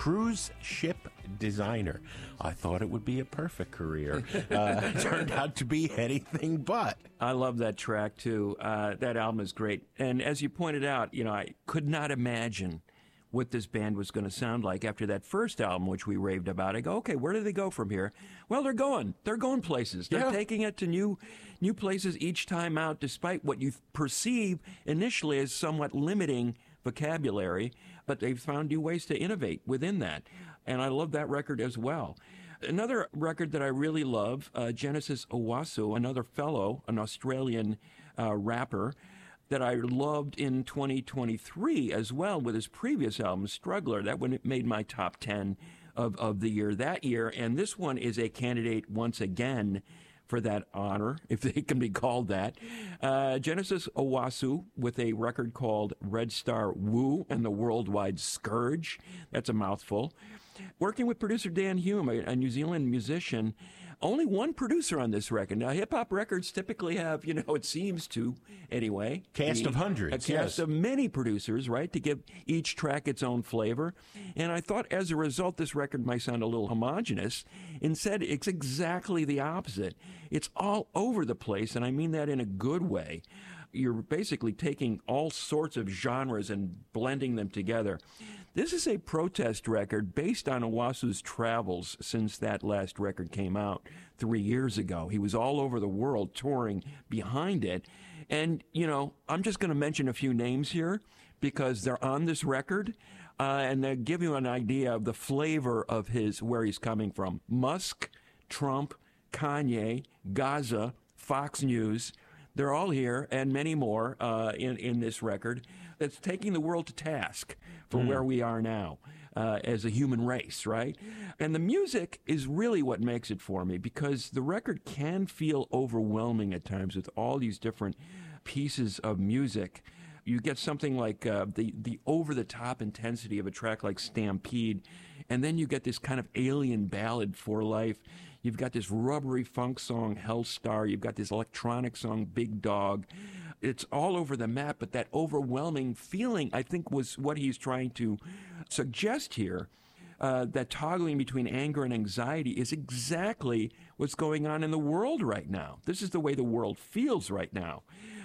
cruise ship designer. I thought it would be a perfect career. Turned out to be anything but. I love that track, too. That album is great. And as you pointed out, I could not imagine what this band was going to sound like after that first album, which we raved about. I go, okay, where do they go from here? Well, they're going places. They're taking it to new places each time out, despite what you perceive initially as somewhat limiting vocabulary, but they've found new ways to innovate within that. And I love that record as well. Another record that I really love, Genesis Owusu, another fellow, an Australian rapper, that I loved in 2023 as well with his previous album, Struggler. That one made my top 10 of the year that year. And this one is a candidate once again for that honor, if they can be called that. Genesis Owusu with a record called Red Star Woo and the Worldwide Scourge. That's a mouthful. Working with producer Dan Hume, a New Zealand musician. Only one producer on this record. Now, hip-hop records typically have, it seems to, anyway. Cast of hundreds, a cast of many producers, right, to give each track its own flavor. And I thought, as a result, this record might sound a little homogenous. Instead, it's exactly the opposite. It's all over the place, and I mean that in a good way. You're basically taking all sorts of genres and blending them together. This is a protest record based on Owusu's travels since that last record came out 3 years ago. He was all over the world touring behind it. And, I'm just going to mention a few names here because they're on this record, and they give you an idea of the flavor of where he's coming from. Musk, Trump, Kanye, Gaza, Fox News. They're all here, and many more in this record that's taking the world to task for where we are now as a human race, right? And the music is really what makes it for me, because the record can feel overwhelming at times with all these different pieces of music. You get something like the over-the-top intensity of a track like Stampede, and then you get this kind of alien ballad, For Life. You've got this rubbery funk song, Hellstar. You've got this electronic song, Big Dog. It's all over the map, but that overwhelming feeling, I think, was what he's trying to suggest here. That toggling between anger and anxiety is exactly what's going on in the world right now. This is the way the world feels right now.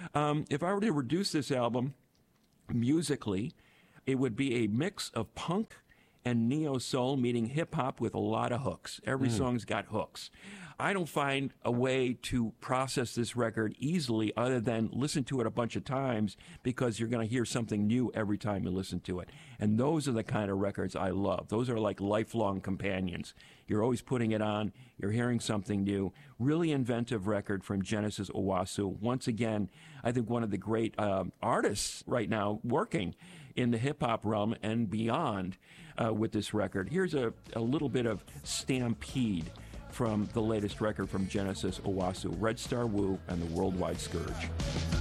If I were to reduce this album musically, it would be a mix of punk and neo-soul, meaning hip-hop with a lot of hooks. Every song's got hooks. I don't find a way to process this record easily other than listen to it a bunch of times, because you're going to hear something new every time you listen to it. And those are the kind of records I love. Those are like lifelong companions. You're always putting it on. You're hearing something new. Really inventive record from Genesis Owusu. Once again, I think one of the great artists right now working in the hip-hop realm and beyond with this record. Here's a little bit of Stampede from the latest record from Genesis Owusu, Red Star Woo and the Worldwide Scourge.